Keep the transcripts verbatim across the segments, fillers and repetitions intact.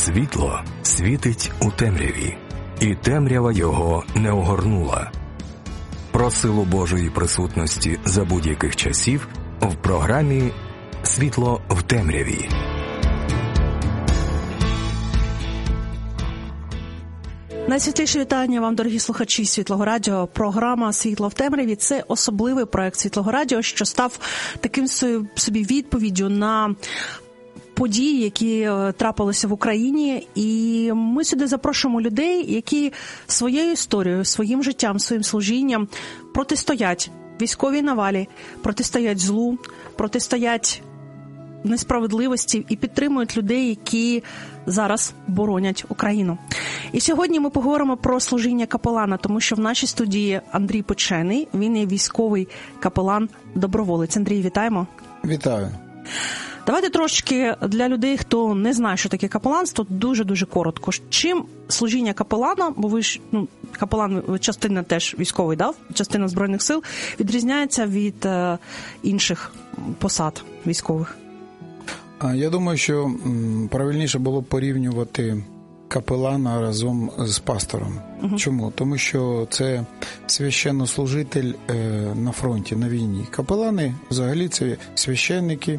Світло світить у темряві, і темрява його не огорнула. Про силу Божої присутності за будь-яких часів в програмі «Світло в темряві». Найсвітліші вітання вам, дорогі слухачі Світлого Радіо. Програма «Світло в темряві» – це особливий проект Світлого Радіо, що став таким собі відповіддю на події, які трапилися в Україні. І ми сюди запрошуємо людей, які своєю історією, своїм життям, своїм служінням протистоять військовій навалі, протистоять злу, протистоять несправедливості і підтримують людей, які зараз боронять Україну. І сьогодні ми поговоримо про служіння капелана, тому що в нашій студії Андрій Печений, він є військовий капелан-доброволець. Андрій, вітаємо. Вітаю. Давайте трошки для людей, хто не знає, що таке капеланство, дуже-дуже коротко. Чим служіння капелана, бо ви ж, ну, капелан, частина теж військовий, да? Частина Збройних сил, відрізняється від е, інших посад військових? Я думаю, що правильніше було б порівнювати капелана разом з пастором. Угу. Чому? Тому що це священнослужитель на фронті, на війні. Капелани взагалі це священники,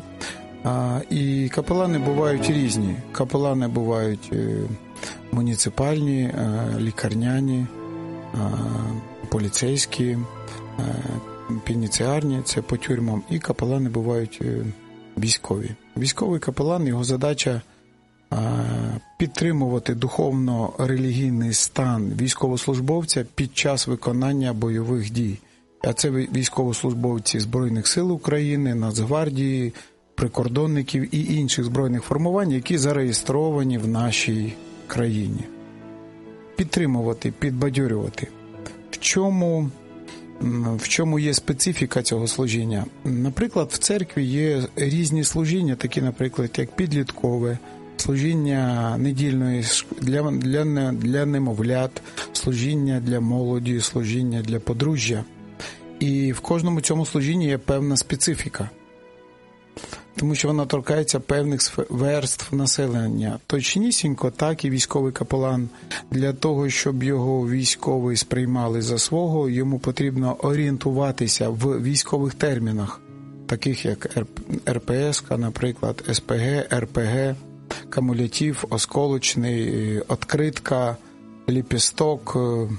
і капелани бувають різні. Капелани бувають муніципальні, лікарняні, поліцейські, пеніціарні, це по тюрмам, і капелани бувають військові. Військовий капелан, його задача підтримувати духовно-релігійний стан військовослужбовця під час виконання бойових дій. А це військовослужбовці Збройних сил України, Нацгвардії, прикордонників і інших збройних формувань, які зареєстровані в нашій країні. Підтримувати, підбадьорювати. В чому В чому є специфіка цього служіння? Наприклад, в церкві є різні служіння, такі, наприклад, як підліткове, служіння недільної для, для, для немовлят, служіння для молоді, служіння для подружжя. І в кожному цьому служінні є певна специфіка, тому що вона торкається певних верств населення. Точнісінько, так і військовий капелан. Для того, щоб його військовий сприймали за свого, йому потрібно орієнтуватися в військових термінах, таких як ер пе ес, наприклад, ес пе ге, ер пе ге, кумулятив, осколочний, откритка, ліпісток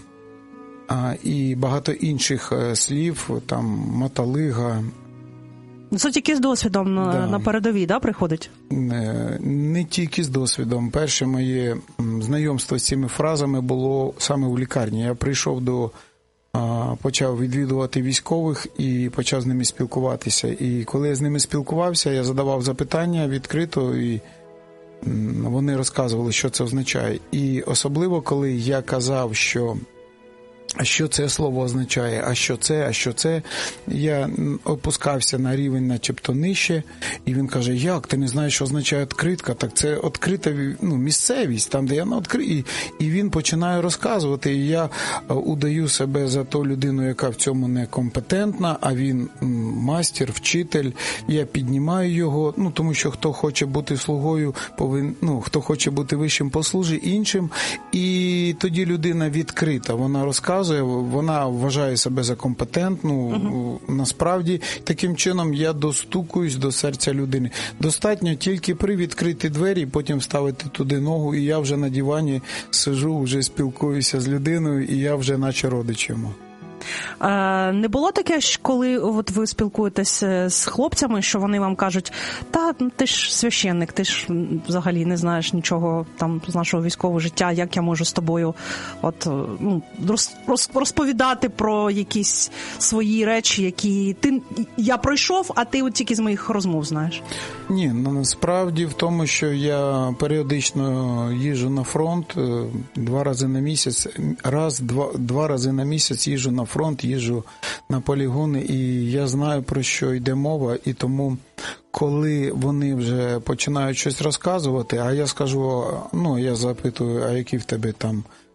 і багато інших слів, там мотолига. Це тільки з досвідом да. на передовій, да, приходить? Не, не тільки з досвідом. Перше моє знайомство з цими фразами було саме у лікарні. Я прийшов до, почав відвідувати військових і почав з ними спілкуватися. І коли я з ними спілкувався, я задавав запитання відкрито, і вони розказували, що це означає. І особливо, коли я казав, що а що це слово означає, а що це, а що це. Я опускався на рівень начебто нижче, і він каже, як, ти не знаєш, що означає відкритка? Так це відкрита, ну, місцевість, там, де я на відкритій. І він починає розказувати, і я удаю себе за ту людину, яка в цьому некомпетентна, а він мастер, вчитель. Я піднімаю його, ну, тому що хто хоче бути слугою, повин, ну, хто хоче бути вищим, послужить іншим. І тоді людина відкрита, вона розказує, вона вважає себе за компетентну, uh-huh. насправді, таким чином я достукуюсь до серця людини. Достатньо тільки привідкрити двері, потім ставити туди ногу, і я вже на дивані сижу, вже спілкуюся з людиною, і я вже наче родич йому. Не було таке, коли от ви спілкуєтесь з хлопцями, що вони вам кажуть, та ти ж священник, ти ж взагалі не знаєш нічого там з нашого військового життя, як я можу з тобою от, ну, роз, роз, розповідати про якісь свої речі, які ти, я пройшов, а ти от тільки з моїх розмов знаєш? Ні, ну, насправді в тому, що я періодично їжджу на фронт два рази на місяць, раз, два, два рази на місяць їжджу на фронт, їжджу на полігони, і я знаю, про що йде мова, і тому, коли вони вже починають щось розказувати, а я скажу, ну, я запитую, а які в тебе там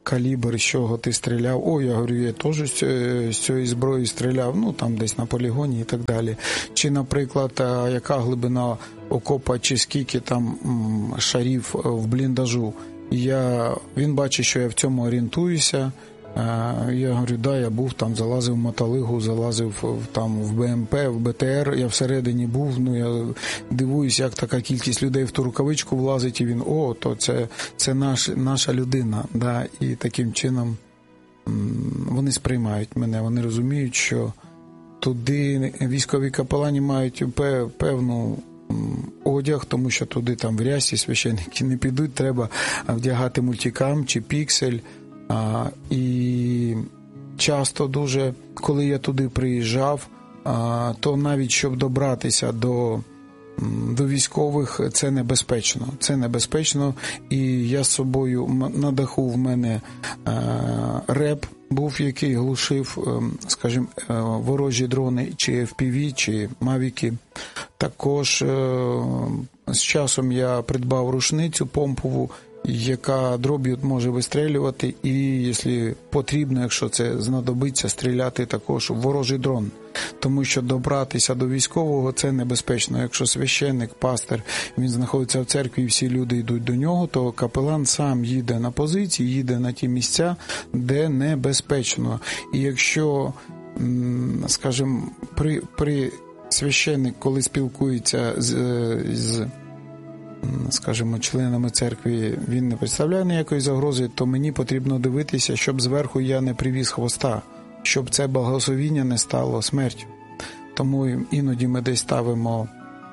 калібр, з чого ти стріляв. О, я говорю, я теж з цієї зброї стріляв, ну, там десь на полігоні і так далі. Чи, наприклад, яка глибина окопа, чи скільки там шарів в бліндажу. Я, він бачить, що я в цьому орієнтуюся. Я говорю, да, я був там, залазив в мотолигу, залазив там в БМП, в БТР, я всередині був, ну я дивуюся, як така кількість людей в ту рукавичку влазить, і він, о, то це, це наш, наша людина, да, і таким чином вони сприймають мене, вони розуміють, що туди військові капелані мають певну одяг, тому що туди там в рясі священники не підуть, треба вдягати мультикам чи піксель. А, і часто дуже, коли я туди приїжджав, а, то навіть щоб добратися до, до військових, це небезпечно. Це небезпечно, і я з собою, на даху в мене а, реп був, який глушив, скажімо, ворожі дрони, чи еф пі ві, чи мавіки. Також з часом я придбав рушницю помпову, яка дроб'ю може вистрілювати і, якщо потрібно, якщо це знадобиться, стріляти також в ворожий дрон. Тому що добратися до військового – це небезпечно. Якщо священник, пастир, він знаходиться в церкві і всі люди йдуть до нього, то капелан сам їде на позиції, їде на ті місця, де небезпечно. І якщо, скажімо, при, при священник, коли спілкується з, з скажімо, членами церкви, він не представляє ніякої загрози, то мені потрібно дивитися, щоб зверху я не привіз хвоста, щоб це благословіння не стало смертю. Тому іноді ми десь ставимо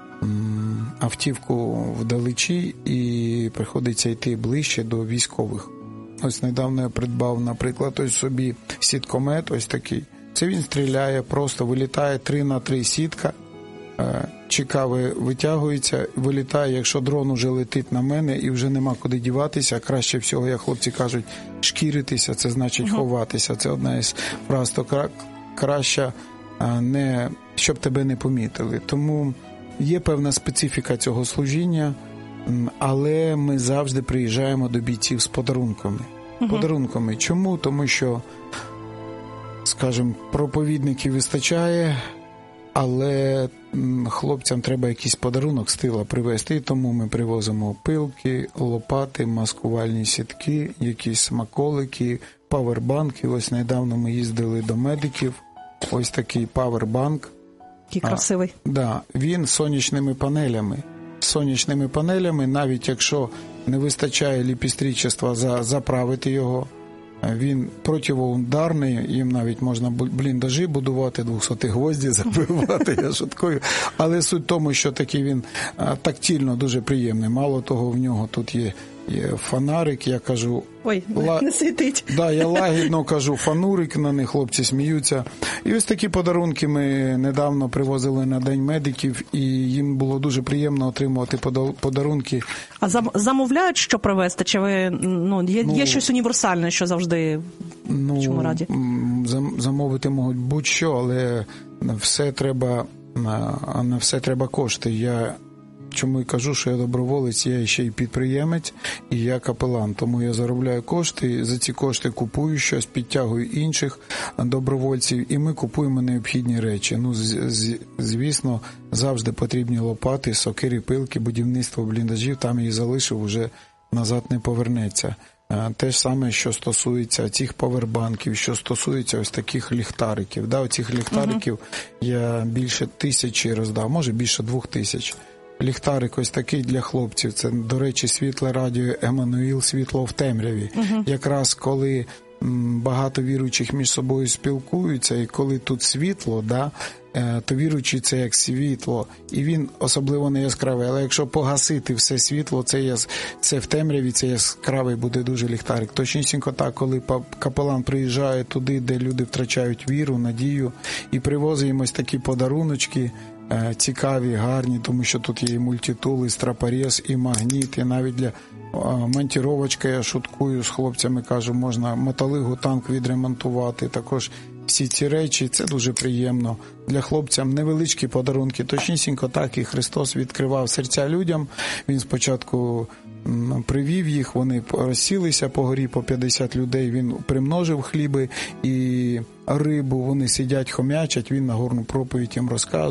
автівку вдалечі і приходиться йти ближче до військових. Ось недавно я придбав, наприклад, ось собі сіткомет, ось такий. Це він стріляє, просто вилітає три на три сітка, чекави витягується, вилітає, якщо дрон уже летить на мене і вже нема куди діватися, краще всього, як хлопці кажуть, шкіритися, це значить ховатися. Це одна із фраз, то краще, не, щоб тебе не помітили. Тому є певна специфіка цього служіння, але ми завжди приїжджаємо до бійців з подарунками. Uh-huh. Подарунками. Чому? Тому що, скажімо, проповідників вистачає, але хлопцям треба якийсь подарунок з тила привезти, тому ми привозимо пилки, лопати, маскувальні сітки, якісь смаколики, павербанки. Ось недавно ми їздили до медиків, ось такий павербанк. Який красивий. А, да, він з сонячними панелями. З сонячними панелями, навіть якщо не вистачає ліпістрічества за, заправити його, він противоударний, їм навіть можна бліндажі будувати, двохсоті гвозді забивати, я шуткую. Але суть в тому, що такий він тактильно дуже приємний. Мало того, в нього тут є, є фонарик, я кажу... Ой, ла... не світить. Да, я лагідно кажу фонарик, на них хлопці сміються. І ось такі подарунки ми недавно привозили на День медиків, і їм було дуже приємно отримувати подарунки. А замовляють, що привезти? Чи ви, ну, є, ну, є щось універсальне, що завжди ну, в чому раді? Замовити можуть будь-що, але все треба, а на все треба кошти. Я чому і кажу, що я доброволець, я ще й підприємець, і я капелан. Тому я заробляю кошти, за ці кошти купую щось, підтягую інших добровольців, і ми купуємо необхідні речі. Ну, звісно, завжди потрібні лопати, сокири, пилки, будівництво бліндажів, там їх залишив, вже назад не повернеться. Те ж саме, що стосується цих павербанків, що стосується ось таких ліхтариків. Да, оцих ліхтариків uh-huh. я більше тисячі роздав, може більше двох тисяч. Ліхтарик ось такий для хлопців. Це, до речі, світле радіо Еммануїл «Світло в темряві». Uh-huh. Якраз коли м, багато віруючих між собою спілкуються, і коли тут світло, да, е, то віруючий це як світло, і він особливо не яскравий. Але якщо погасити все світло, це, яс, це в темряві, це яскравий буде дуже ліхтарик. Точнісінько так, коли капелан приїжджає туди, де люди втрачають віру, надію, і привозить їм ось такі подаруночки, цікаві, гарні, тому що тут є і мультитул, і страпорез, і магніт, і навіть для монтіровочки, я шуткую з хлопцями, кажу, можна мотолигу, танк відремонтувати, також всі ці речі, це дуже приємно. Для хлопцям невеличкі подарунки, точнісінько так і Христос відкривав серця людям. Він спочатку привів їх, вони розсілися по горі по п'ятдесят людей, він примножив хліби і рибу, вони сидять, хомячать, він Нагорну проповідь їм розказує.